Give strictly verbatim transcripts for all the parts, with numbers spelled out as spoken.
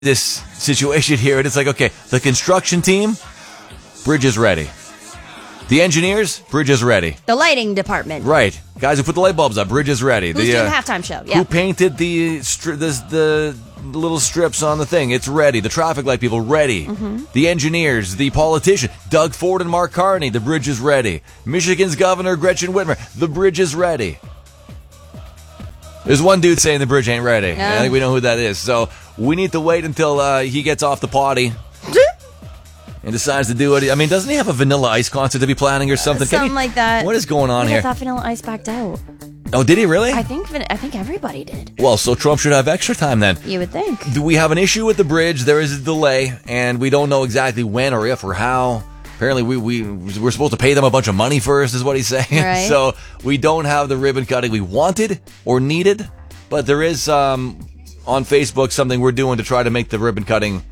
this situation here, and it's like, okay, the construction team, bridge is ready. The engineers, bridge is ready. The lighting department. Right. Guys who put the light bulbs up, bridge is ready. Who's the, doing uh, the halftime show? Yeah. Who painted the, stri- the the little strips on the thing? It's ready. The traffic light people, ready. Mm-hmm. The engineers, the politician, Doug Ford and Mark Carney, the bridge is ready. Michigan's governor, Gretchen Whitmer, the bridge is ready. There's one dude saying the bridge ain't ready. Yeah. I think we know who that is. So we need to wait until uh, he gets off the potty and decides to do it. I mean, doesn't he have a Vanilla Ice concert to be planning or something? Uh, something you, like that. What is going on I here? thought Vanilla Ice backed out. Oh, did he really? I think I think everybody did. Well, so Trump should have extra time then. You would think. Do we have an issue with the bridge? There is a delay, and we don't know exactly when or if or how. Apparently, we, we, we're supposed to pay them a bunch of money first, is what he's saying. Right. So we don't have the ribbon cutting we wanted or needed, but there is um, on Facebook something we're doing to try to make the ribbon cutting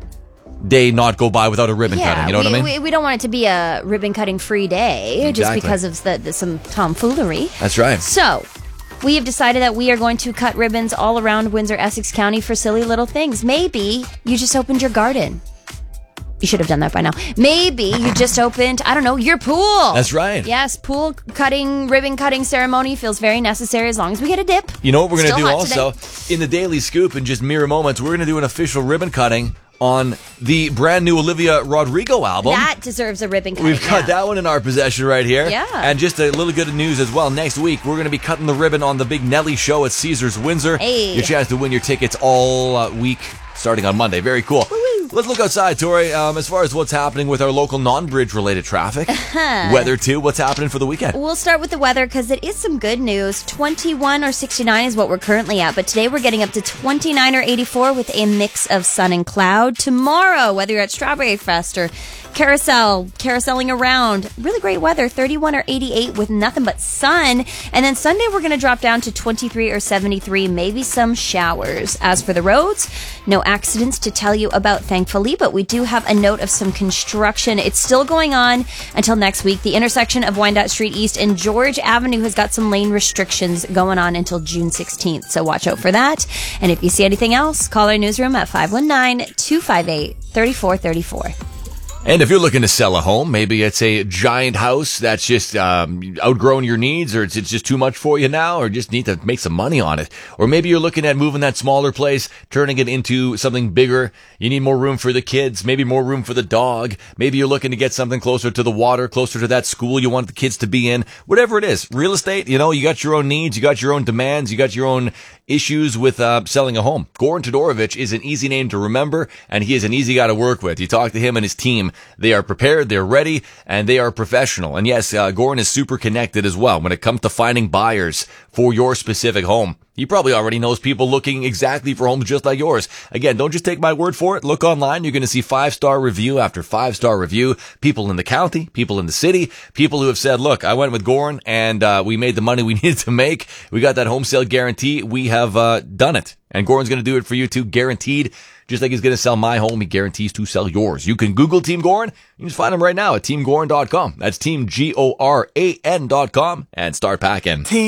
day not go by without a ribbon yeah, cutting. You know we, what I mean? We, we don't want it to be a ribbon cutting free day just Exactly. because of the, the, some tomfoolery. That's right. So, we have decided that we are going to cut ribbons all around Windsor, Essex County for silly little things. Maybe you just opened your garden. You should have done that by now. Maybe you just opened, I don't know, your pool. That's right. Yes, pool cutting, ribbon cutting ceremony feels very necessary as long as we get a dip. You know what we're going to Still do hot also? today. In the Daily Scoop, in just mere moments, we're going to do an official ribbon cutting on the brand new Olivia Rodrigo album. That deserves a ribbon cutting. We've got yeah. that one in our possession right here. Yeah. And just a little good news as well. Next week, we're going to be cutting the ribbon on the big Nelly show at Caesars Windsor. Hey. Your chance to win your tickets all uh, week, starting on Monday. Very cool. Woo-woo. Let's look outside, Tori. Um, as far as what's happening with our local non-bridge related traffic, weather too. What's happening for the weekend? We'll start with the weather because it is some good news. twenty-one or sixty-nine is what we're currently at, but today we're getting up to twenty-nine or eighty-four with a mix of sun and cloud. Tomorrow, whether you're at Strawberry Fest or Carousel, carouseling around, really great weather, thirty-one or eighty-eight with nothing but sun. And then Sunday, we're going to drop down to twenty-three or seventy-three, maybe some showers. As for the roads, no accidents to tell you about, thankfully, but we do have a note of some construction. It's still going on until next week. The intersection of Wyandotte Street East and George Avenue has got some lane restrictions going on until June sixteenth, so watch out for that. And if you see anything else, call our newsroom at five one nine, two five eight, three four three four. And if you're looking to sell a home, maybe it's a giant house that's just um, outgrown your needs, or it's, it's just too much for you now, or just need to make some money on it. Or maybe you're looking at moving that smaller place, turning it into something bigger. You need more room for the kids, maybe more room for the dog. Maybe you're looking to get something closer to the water, closer to that school you want the kids to be in. Whatever it is, real estate, you know, you got your own needs, you got your own demands, you got your own issues with uh, selling a home. Goran Todorovic is an easy name to remember, and he is an easy guy to work with. You talk to him and his team. They are prepared, they're ready, and they are professional. And yes, uh, Goran is super connected as well when it comes to finding buyers for your specific home. He probably already knows people looking exactly for homes just like yours. Again, don't just take my word for it. Look online. You're going to see five-star review after five-star review. People in the county, people in the city, people who have said, look, I went with Goran and uh, we made the money we needed to make. We got that home sale guarantee. We have uh, done it. And Goran's going to do it for you too, guaranteed. Just like he's going to sell my home, he guarantees to sell yours. You can Google Team Goran. You can just find him right now at team goran dot com. That's team G O R A N dot com and start packing. Team